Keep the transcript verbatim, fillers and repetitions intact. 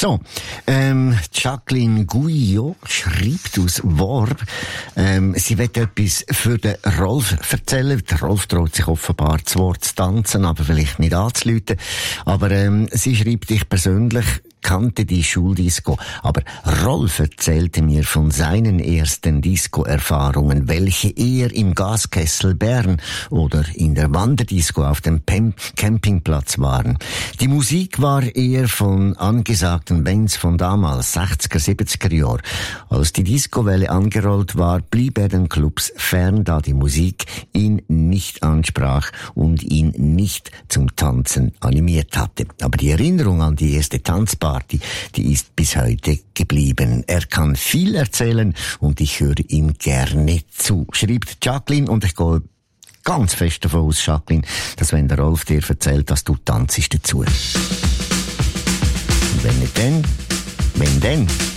So, ähm, Jacqueline Guyot schreibt aus Worb, ähm, sie will etwas für den Rolf erzählen. Der Rolf traut sich offenbar das Wort zu tanzen, aber vielleicht nicht anzuläuten. Aber ähm, sie schreibt, ich persönlich kannte die Schuldisco, aber Rolf erzählte mir von seinen ersten Disco-Erfahrungen, welche er im Gaskessel Bern oder in der Wanderdisco auf dem Pem- Campingplatz waren. Die Musik war eher von angesagten Bands von damals, sechziger, siebziger Jahre. Als die Discowelle angerollt war, blieb er den Clubs fern, da die Musik ihn nicht ansprach und ihn nicht zum Tanzen animiert hatte. Aber die Erinnerung an die erste Tanzparty, die ist bis heute geblieben. Er kann viel erzählen und ich höre ihm gerne zu, schreibt Jacqueline, und ich gehe ganz fest davon aus, Jacqueline, dass wenn der Rolf dir erzählt, dass du tanzst dazu. Und wenn nicht dann, wenn dann?